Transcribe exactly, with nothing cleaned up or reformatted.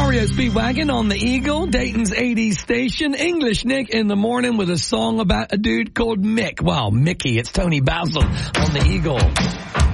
R E O Speedwagon on the Eagle, Dayton's eighties station. English Nick in the morning with a song about a dude called Mick. Well, Mickey. It's Tony Basil on the Eagle.